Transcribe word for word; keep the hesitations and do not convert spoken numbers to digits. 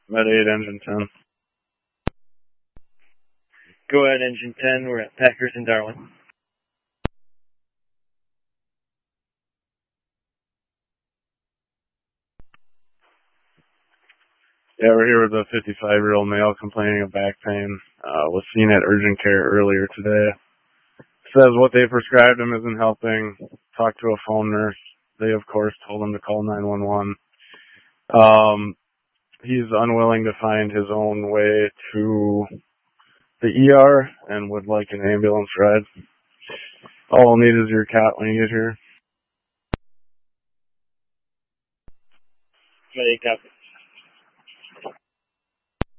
Med eight, engine ten. Go ahead, engine ten. We're at Packers in Darwin. Yeah, we're here with a fifty-five-year-old male complaining of back pain. Uh, was seen at urgent care earlier today. Says what they prescribed him isn't helping. Talked to a phone nurse. They, of course, told him to call nine one one. Um, he's unwilling to find his own way to the E R and would like an ambulance ride. All I'll need is your cat when you get here. Med eight, copy.